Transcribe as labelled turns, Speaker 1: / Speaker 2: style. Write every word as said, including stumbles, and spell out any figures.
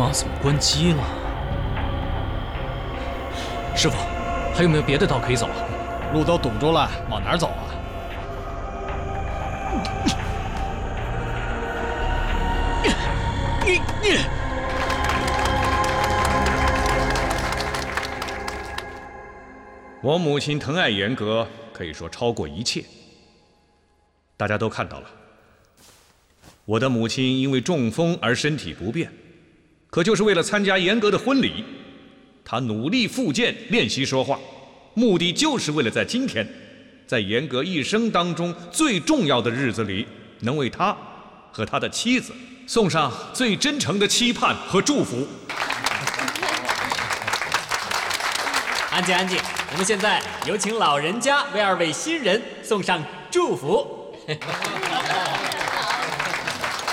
Speaker 1: 妈怎么关机了？师傅，还有没有别的道可以走啊？
Speaker 2: 路都堵住了，往哪儿走啊？
Speaker 1: 你你。
Speaker 3: 我母亲疼爱严格，可以说超过一切。大家都看到了，我的母亲因为中风而身体不便，可就是为了参加严格的婚礼，她努力复健练习说话，目的就是为了在今天，在严格一生当中最重要的日子里，能为他和他的妻子送上最真诚的期盼和祝福。
Speaker 4: 安静安静，我们现在有请老人家为二位新人送上祝福。